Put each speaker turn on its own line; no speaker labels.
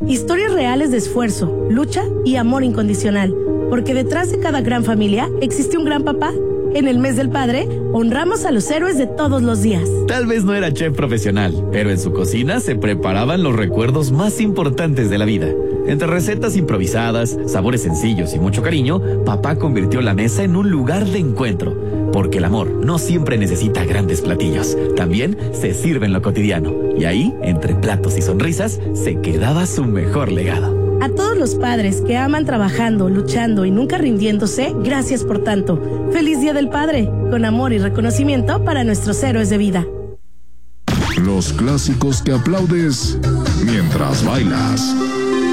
Historias reales de esfuerzo, lucha y amor incondicional. Porque detrás de cada gran familia existe un gran papá. En el mes del padre, honramos a los héroes de todos los días.
Tal vez no era chef profesional, pero en su cocina se preparaban los recuerdos más importantes de la vida. Entre recetas improvisadas, sabores sencillos y mucho cariño, papá convirtió la mesa en un lugar de encuentro. Porque el amor no siempre necesita grandes platillos. También se sirve en lo cotidiano. Y ahí, entre platos y sonrisas, se quedaba su mejor legado.
A todos los padres que aman trabajando, luchando y nunca rindiéndose, gracias por tanto. ¡Feliz Día del Padre! Con amor y reconocimiento para nuestros héroes de vida.
Los clásicos que aplaudes mientras bailas.